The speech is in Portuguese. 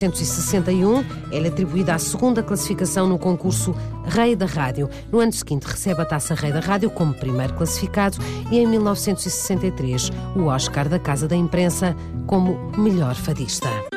1961, é-lhe atribuída a segunda classificação no concurso Rei da Rádio. No ano seguinte recebe a Taça Rei da Rádio como primeiro classificado e em 1963 o Oscar da Casa da Imprensa como melhor fadista.